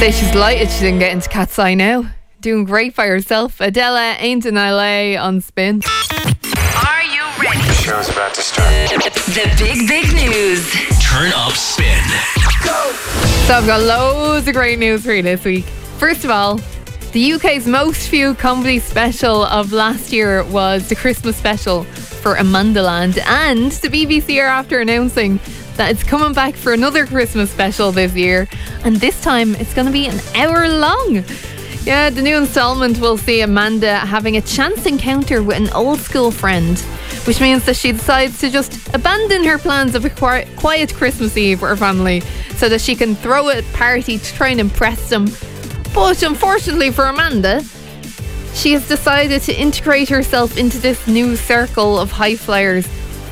Say she's delighted she didn't get into Cat's Eye now. Doing great by herself. Adela Ain't in LA on Spin. Are you ready? The show's about to start. The big news. Turn up Spin. Go. So I've got loads of great news for you this week. First of all, the UK's most viewed comedy special of last year was the Christmas special for Amandaland, and the BBC are after announcing that it's coming back for another Christmas special this year, and this time it's going to be an hour long. Yeah, the new instalment will see Amanda having a chance encounter with an old school friend, which means that she decides to just abandon her plans of a quiet Christmas Eve for her family so that she can throw a party to try and impress them. But unfortunately for Amanda, she has decided to integrate herself into this new circle of high flyers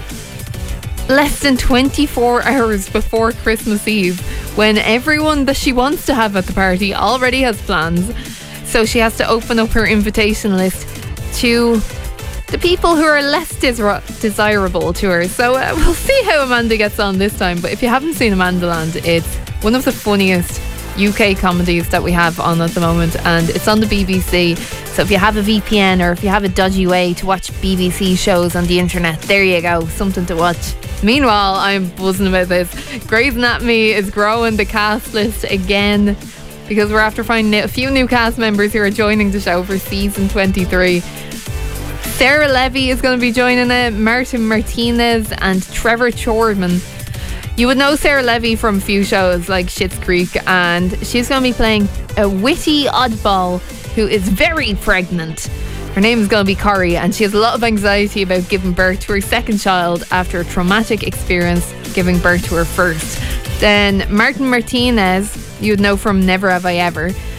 less than 24 hours before Christmas Eve, when everyone that she wants to have at the party already has plans. So she has to open up her invitation list to the people who are less desirable to her. So we'll see how Amanda gets on this time. But if you haven't seen Amandaland, it's one of the funniest UK comedies that we have on at the moment, and it's on the BBC. So if you have a VPN or if you have a dodgy way to watch BBC shows on the internet, there you go, something to watch. Meanwhile, I'm buzzing about this. Grey's Anatomy is growing the cast list again, because we're after finding a few new cast members who are joining the show for season 23. Sarah Levy is going to be joining it, Martin Martinez and Trevor Chorman. You would know Sarah Levy from a few shows like Schitt's Creek, and she's going to be playing a witty oddball who is very pregnant. Her name is going to be Corrie, and she has a lot of anxiety about giving birth to her second child after a traumatic experience giving birth to her first. Then Martin Martinez, you would know from Never Have I Ever.